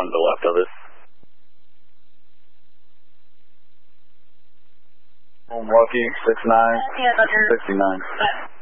to the left of it. Milwaukee, 69, 69.